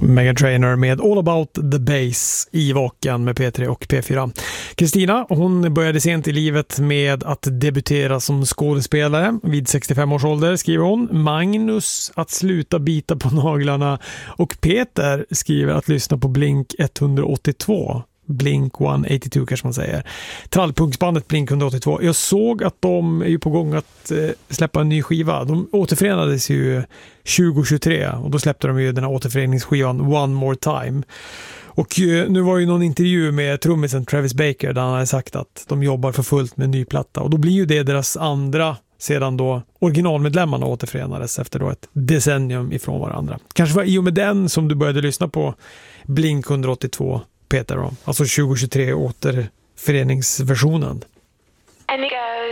Meghan Trainor med All About the Bass i Vaken med P3 och P4. Kristina, hon började sent i livet med att debutera som skådespelare vid 65 års ålder, skriver hon. Magnus att sluta bita på naglarna, och Peter skriver att lyssna på Blink 182. Blink 182 kanske man säger. Trallpunksbandet Blink 182. Jag såg att de är ju på gång att släppa en ny skiva. De återförenades ju 2023 och då släppte de ju den här återföreningsskivan One More Time. Och nu var ju någon intervju med trummisen Travis Baker där han hade sagt att de jobbar för fullt med en ny platta, och då blir ju det deras andra sedan då originalmedlemmarna återförenades efter då ett decennium ifrån varandra. Kanske var i och med den som du började lyssna på Blink 182, Peter då. Alltså 2023 återföreningsversionen. And it goes.